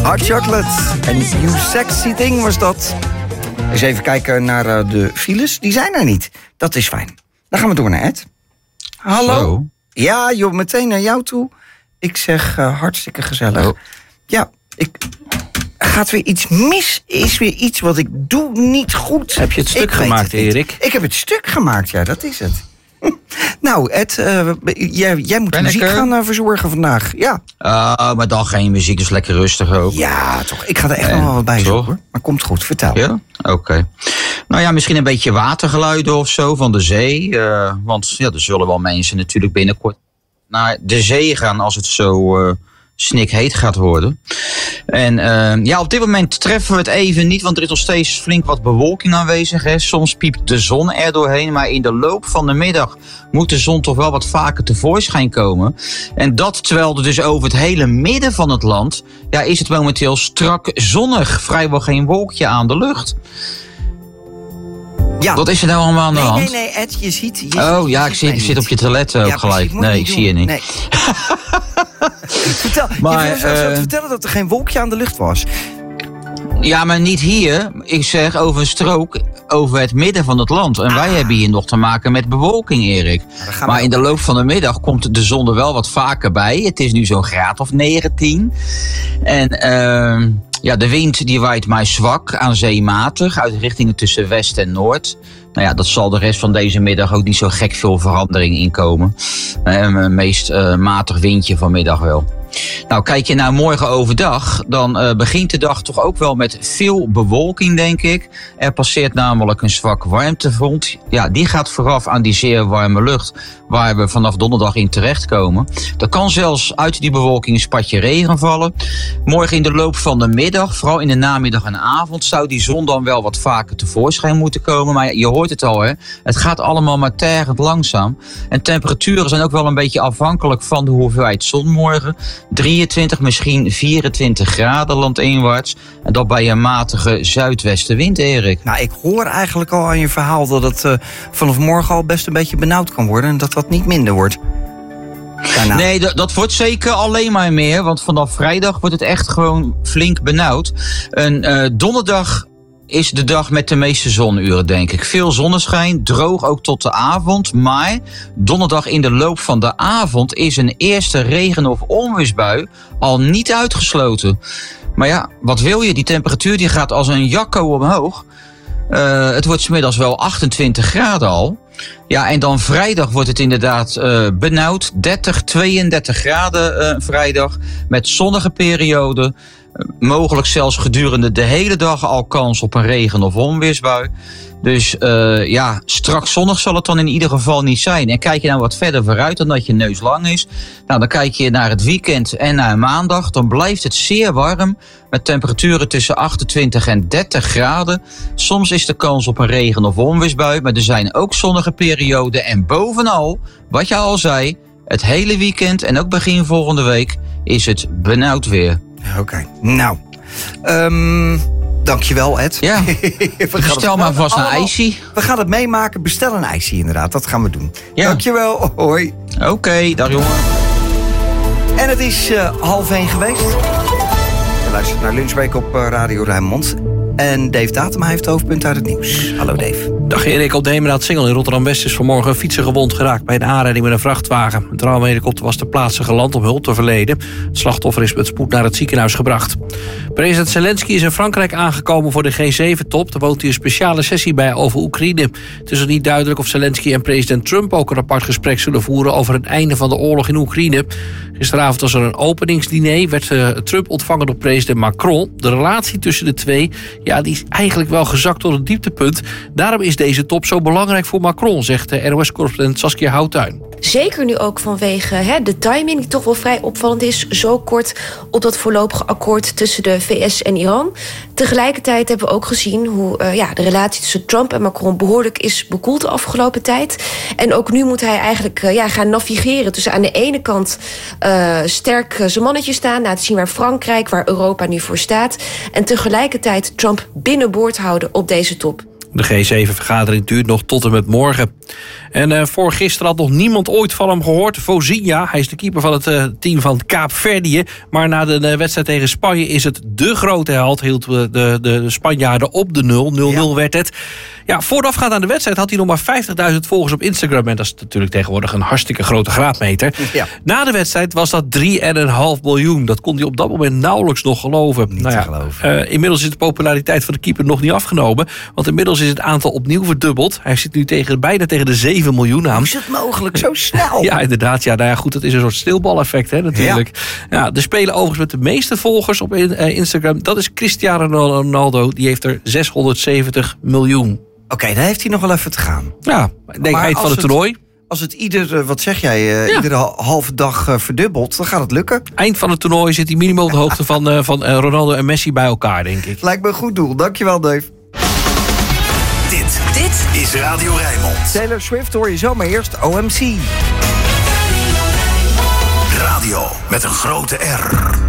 Hot Chocolate. En You Sexy Thing was dat. Eens even kijken naar de files. Die zijn er niet. Dat is fijn. Dan gaan we door naar Ed. Hallo. Zo. Ja, joh, meteen naar jou toe. Ik zeg hartstikke gezellig. Oh. Ja, gaat weer iets mis? Is weer iets wat ik doe niet goed? Heb je het stuk gemaakt, Erik? Ik heb het stuk gemaakt, ja, dat is het. Nou, Ed, jij moet muziek gaan verzorgen vandaag. Ja. Maar dan geen muziek, dus lekker rustig ook. Ja, toch. Ik ga er echt nog wel wat bij zoeken, hoor. Maar komt goed, vertel. Ja? Oké. Nou ja, misschien een beetje watergeluiden of zo van de zee. Want ja, er zullen wel mensen natuurlijk binnenkort naar de zee gaan als het zo snikheet gaat worden. En op dit moment treffen we het even niet, want er is nog steeds flink wat bewolking aanwezig. Hè. Soms piept de zon er doorheen, maar in de loop van de middag moet de zon toch wel wat vaker tevoorschijn komen. En dat terwijl er dus over het hele midden van het land, ja, is het momenteel strak zonnig. Vrijwel geen wolkje aan de lucht. Ja. Wat is er nou allemaal aan de hand? Nee, Ed, je ziet... Ik zit op je toilet ook gelijk. Nee, ik zie je niet. Nee. Vertel, maar, je wil zelfs vertellen dat er geen wolkje aan de lucht was. Ja, maar niet hier. Ik zeg over een strook over het midden van het land. En wij hebben hier nog te maken met bewolking, Erik. Maar in de loop van de middag komt de zon er wel wat vaker bij. Het is nu zo'n graad of 19. En de wind die waait maar zwak, aan zee matig, uit richtingen tussen west en noord. Nou ja, dat zal de rest van deze middag ook niet zo gek veel verandering inkomen. Een meest matig windje vanmiddag wel. Nou, kijk je naar morgen overdag, dan begint de dag toch ook wel met veel bewolking, denk ik. Er passeert namelijk een zwak warmtefront. Ja, die gaat vooraf aan die zeer warme lucht, waar we vanaf donderdag in terechtkomen. Er kan zelfs uit die bewolking een spatje regen vallen. Morgen in de loop van de middag, vooral in de namiddag en avond, zou die zon dan wel wat vaker tevoorschijn moeten komen. Maar je hoort het al, hè? Het gaat allemaal maar tergend langzaam. En temperaturen zijn ook wel een beetje afhankelijk van de hoeveelheid zon morgen. 23, misschien 24 graden landinwaarts. En dat bij een matige zuidwestenwind, Erik. Nou, ik hoor eigenlijk al aan je verhaal dat het vanaf morgen al best een beetje benauwd kan worden. En dat niet minder wordt. Daarna. Nee, dat wordt zeker alleen maar meer. Want vanaf vrijdag wordt het echt gewoon flink benauwd. Donderdag is de dag met de meeste zonuren, denk ik. Veel zonneschijn, droog ook tot de avond. Maar donderdag in de loop van de avond is een eerste regen- of onweersbui al niet uitgesloten. Maar ja, wat wil je? Die temperatuur die gaat als een jakko omhoog. Het wordt 's middags wel 28 graden al. Ja, en dan vrijdag wordt het inderdaad benauwd. 30, 32 graden vrijdag. Met zonnige perioden. Mogelijk zelfs gedurende de hele dag al kans op een regen- of onweersbui. Dus straks zonnig zal het dan in ieder geval niet zijn. En kijk je nou wat verder vooruit dan dat je neus lang is. Nou, dan kijk je naar het weekend en naar maandag. Dan blijft het zeer warm. Met temperaturen tussen 28 en 30 graden. Soms is de kans op een regen- of onweersbui. Maar er zijn ook zonnige perioden. En bovenal, wat je al zei, het hele weekend en ook begin volgende week is het benauwd weer. Oké. Nou, dankjewel, Ed. Ja, bestel maar vast een ijsie. We gaan het meemaken. Bestel een ijsie, inderdaad. Dat gaan we doen. Ja. Dankjewel. Hoi. Oké, dag jongen. En het is 12:30 geweest. Je luistert naar Lunchbreak op Radio Rijnmond. En Dave Datema heeft het hoofdpunt uit het nieuws. Hallo Dave. Dag Erik, op de Heemraad-Singel in Rotterdam-West is vanmorgen een fietser gewond geraakt bij een aanrijding met een vrachtwagen. Een traumahelikopter was ter plaatse geland om hulp te verlenen. Het slachtoffer is met spoed naar het ziekenhuis gebracht. President Zelensky is in Frankrijk aangekomen voor de G7-top. Er woont hij een speciale sessie bij over Oekraïne. Het is nog niet duidelijk of Zelensky en president Trump ook een apart gesprek zullen voeren over het einde van de oorlog in Oekraïne. Gisteravond was er een openingsdiner, werd Trump ontvangen door president Macron. De relatie tussen de twee, die is eigenlijk wel gezakt tot een dieptepunt. Daarom is deze top zo belangrijk voor Macron, zegt de NOS-correspondent Saskia Houttuin. Zeker nu ook vanwege de timing die toch wel vrij opvallend is. Zo kort op dat voorlopige akkoord tussen de VS en Iran. Tegelijkertijd hebben we ook gezien hoe de relatie tussen Trump en Macron behoorlijk is bekoeld de afgelopen tijd. En ook nu moet hij eigenlijk gaan navigeren tussen aan de ene kant sterk zijn mannetje staan, laten zien waar Frankrijk, waar Europa nu voor staat. En tegelijkertijd Trump binnenboord houden op deze top. De G7-vergadering duurt nog tot en met morgen. En voor gisteren had nog niemand ooit van hem gehoord. Vozinha, hij is de keeper van het team van Kaapverdië. Maar na de wedstrijd tegen Spanje is het de grote held. Hield de Spanjaarden op de 0. 0-0 werd het. Ja, voorafgaand aan de wedstrijd had hij nog maar 50.000 volgers op Instagram. En dat is natuurlijk tegenwoordig een hartstikke grote graadmeter. Ja. Na de wedstrijd was dat 3,5 miljoen. Dat kon hij op dat moment nauwelijks nog geloven. Niet te geloven. Inmiddels is de populariteit van de keeper nog niet afgenomen. Want inmiddels is het aantal opnieuw verdubbeld. Hij zit nu bijna tegen de 7 miljoen aan. Hoe is het mogelijk zo snel? Ja, inderdaad. Ja, nou ja, goed, dat is een soort sneeuwbaleffect, hè, natuurlijk. Ja, de speler overigens met de meeste volgers op Instagram, dat is Cristiano Ronaldo. Die heeft er 670 miljoen. Oké, daar heeft hij nog wel even te gaan. Ja, ik denk eind van het toernooi. Als het iedere halve dag verdubbelt, dan gaat het lukken. Eind van het toernooi zit hij minimaal op de hoogte van Ronaldo en Messi bij elkaar, denk ik. Lijkt me een goed doel. Dankjewel, Dave. Dit is Radio Rijnmond. Taylor Swift hoor je zo, maar eerst OMC. Radio met een grote R.